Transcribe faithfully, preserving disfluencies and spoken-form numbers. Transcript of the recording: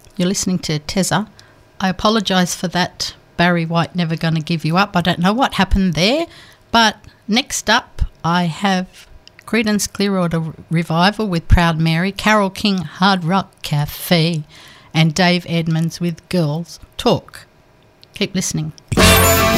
You're listening to Tezza. I apologise for that. Barry White, Never Gonna Give You Up. I don't know what happened there. But next up, I have Creedence Clearwater Revival with Proud Mary, Carole King, Hard Rock Cafe, and Dave Edmunds with Girls Talk. Keep listening.